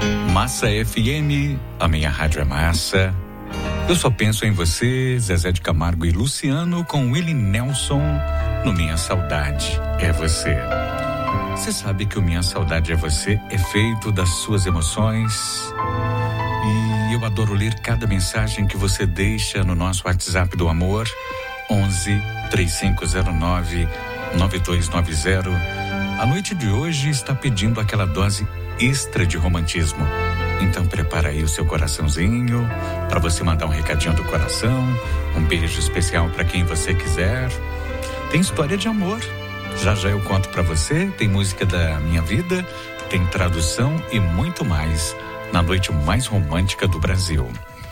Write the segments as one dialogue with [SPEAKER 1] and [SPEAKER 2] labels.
[SPEAKER 1] Massa FM, a minha rádio é massa. Eu só penso em você, Zezé de Camargo e Luciano, com Willie Nelson no Minha Saudade é Você. Você sabe que o Minha Saudade é Você é feito das suas emoções e eu adoro ler cada mensagem que você deixa no nosso WhatsApp do amor, 11 3509 9290. A noite de hoje está pedindo aquela dose extra de romantismo. Então prepara aí o seu coraçãozinho para você mandar um recadinho do coração, um beijo especial para quem você quiser. Tem história de amor, já eu conto para você, tem música da minha vida, tem tradução e muito mais na noite mais romântica do Brasil.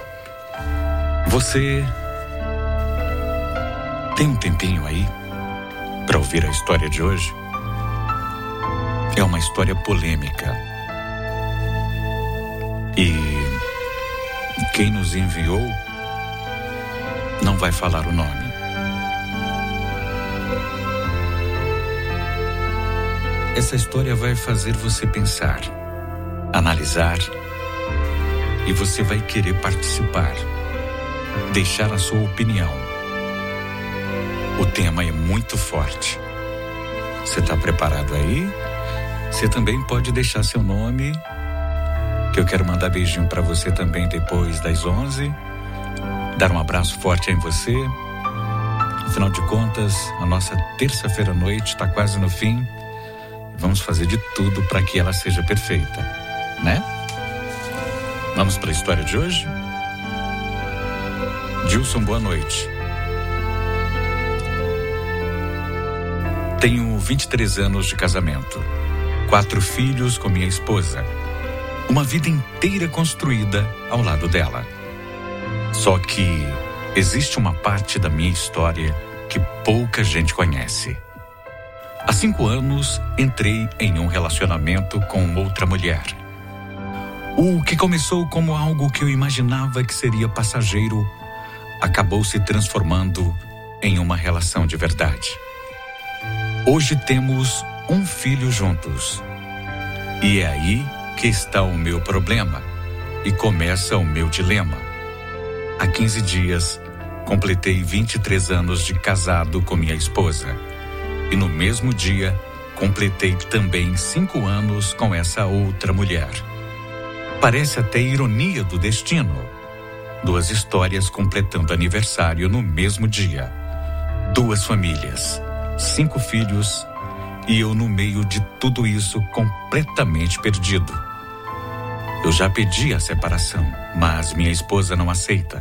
[SPEAKER 1] Você tem um tempinho aí para ouvir a história de hoje? É uma história polêmica. E quem nos enviou não vai falar o nome. Essa história vai fazer você pensar, analisar, e você vai querer participar, deixar a sua opinião. O tema é muito forte. Você está preparado aí? Você também pode deixar seu nome, que eu quero mandar beijinho para você também depois das 11, dar um abraço forte em você. Afinal de contas, a nossa terça-feira à noite está quase no fim. Vamos fazer de tudo para que ela seja perfeita, né? Vamos para a história de hoje? Dilson, boa noite. Tenho 23 anos de casamento, 4 filhos com minha esposa. Uma vida inteira construída ao lado dela. Só que existe uma parte da minha história que pouca gente conhece. Há 5 anos, entrei em um relacionamento com outra mulher. O que começou como algo que eu imaginava que seria passageiro, acabou se transformando em uma relação de verdade. Hoje temos um filho juntos. E é aí que está o meu problema e começa o meu dilema. Há 15 dias, completei 23 anos de casado com minha esposa. E no mesmo dia, completei também 5 anos com essa outra mulher. Parece até ironia do destino. 2 histórias completando aniversário no mesmo dia. 2 famílias, 5 filhos, e eu no meio de tudo isso completamente perdido. Eu já pedi a separação, mas minha esposa não aceita.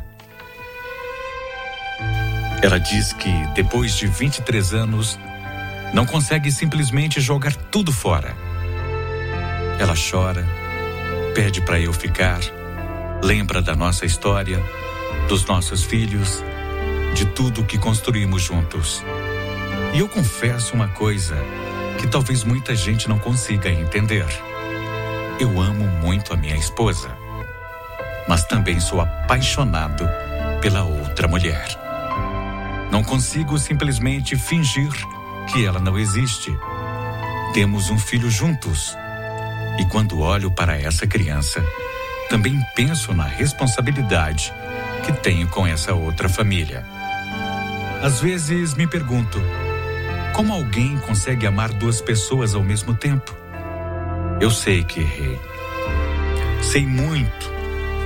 [SPEAKER 1] Ela diz que depois de 23 anos, não consegue simplesmente jogar tudo fora. Ela chora, pede para eu ficar, lembra da nossa história, dos nossos filhos, de tudo que construímos juntos. E eu confesso uma coisa que talvez muita gente não consiga entender. Eu amo muito a minha esposa, mas também sou apaixonado pela outra mulher. Não consigo simplesmente fingir que ela não existe. Temos um filho juntos. E quando olho para essa criança, também penso na responsabilidade que tenho com essa outra família. Às vezes me pergunto, como alguém consegue amar 2 pessoas ao mesmo tempo? Eu sei que errei. Sei muito.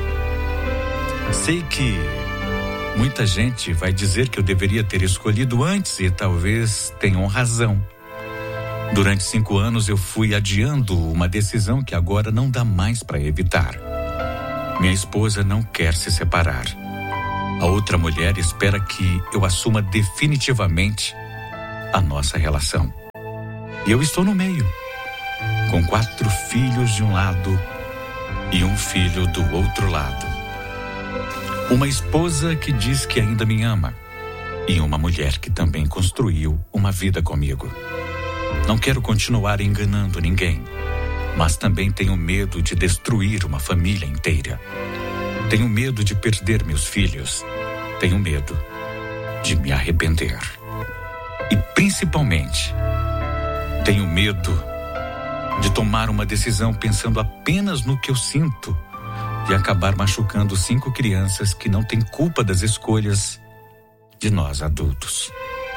[SPEAKER 1] Sei que muita gente vai dizer que eu deveria ter escolhido antes e talvez tenham razão. Durante 5 anos eu fui adiando uma decisão que agora não dá mais para evitar. Minha esposa não quer se separar. A outra mulher espera que eu assuma definitivamente a nossa relação. E eu estou no meio, com 4 filhos de um lado e um filho do outro lado. Uma esposa que diz que ainda me ama e uma mulher que também construiu uma vida comigo. Não quero continuar enganando ninguém, mas também tenho medo de destruir uma família inteira. Tenho medo de perder meus filhos. Tenho medo de me arrepender. E principalmente, tenho medo de tomar uma decisão pensando apenas no que eu sinto e acabar machucando 5 crianças que não têm culpa das escolhas de nós adultos.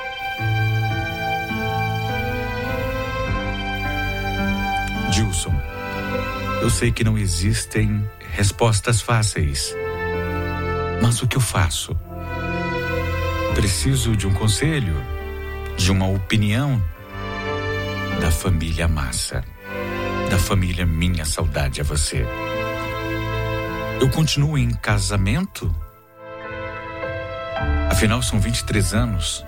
[SPEAKER 1] Gilson, eu sei que não existem respostas fáceis, mas o que eu faço? Preciso de um conselho, de uma opinião da família Massa, da família Minha Saudade a Você. Eu continuo em casamento? Afinal, são 23 anos.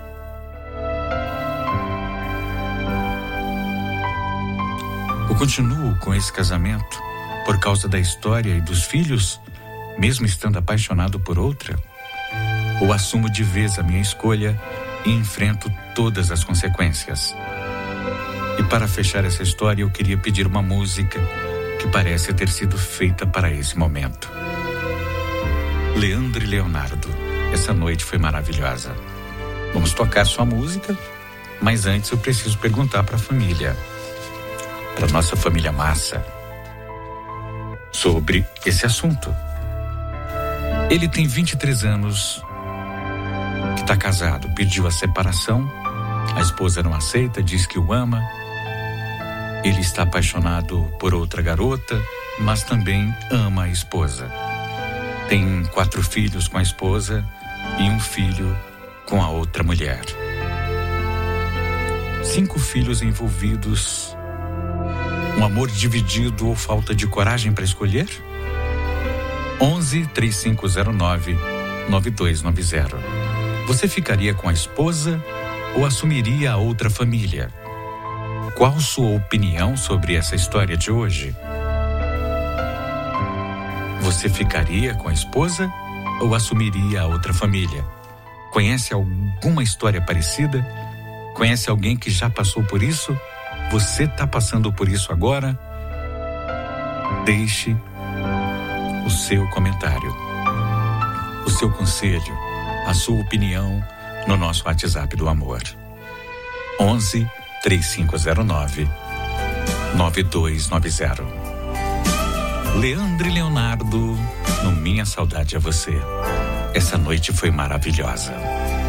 [SPEAKER 1] Eu continuo com esse casamento por causa da história e dos filhos, mesmo estando apaixonado por outra? Ou assumo de vez a minha escolha e enfrento todas as consequências? E para fechar essa história, eu queria pedir uma música que parece ter sido feita para esse momento. Leandro e Leonardo, essa noite foi maravilhosa. Vamos tocar sua música, mas antes eu preciso perguntar para a família, para nossa família Massa, sobre esse assunto. Ele tem 23 anos, que está casado, pediu a separação, a esposa não aceita, diz que o ama. Ele está apaixonado por outra garota, mas também ama a esposa. Tem 4 filhos com a esposa e 1 filho com a outra mulher. 5 filhos envolvidos. Um amor dividido ou falta de coragem para escolher? 11-3509-9290. Você ficaria com a esposa ou assumiria a outra família? Qual sua opinião sobre essa história de hoje? Você ficaria com a esposa ou assumiria a outra família? Conhece alguma história parecida? Conhece alguém que já passou por isso? Você está passando por isso agora? Deixe o seu comentário, o seu conselho, a sua opinião no nosso WhatsApp do amor. 11-3509-9290. Leandro e Leonardo, no Minha Saudade a Você. Essa noite foi maravilhosa.